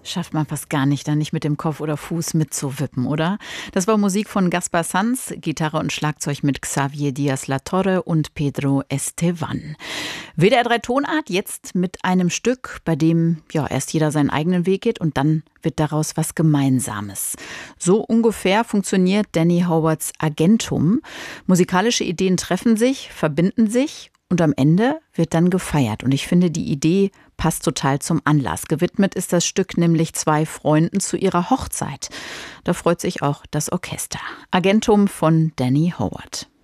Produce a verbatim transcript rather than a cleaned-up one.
schafft man fast gar nicht, da nicht mit dem Kopf oder Fuß mitzuwippen, oder? Das war Musik von Gaspar Sanz, Gitarre und Schlagzeug mit Xavier Diaz-Latorre und Pedro Estevan. W D R drei Tonart jetzt mit einem Stück, bei dem ja erst jeder seinen eigenen Weg geht und dann wird daraus was Gemeinsames. So ungefähr funktioniert Danny Howards Agentum. Musikalische Ideen treffen sich, verbinden sich und am Ende wird dann gefeiert. Und ich finde, die Idee passt total zum Anlass. Gewidmet ist das Stück nämlich zwei Freunden zu ihrer Hochzeit. Da freut sich auch das Orchester. Agentum von Danny Howard.